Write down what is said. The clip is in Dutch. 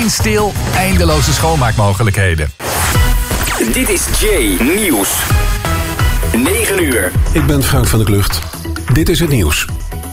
windstil, eindeloze schoonmaakmogelijkheden. Dit is J-Nieuws. 9 uur. Ik ben Frank van der Klucht. Dit is het nieuws.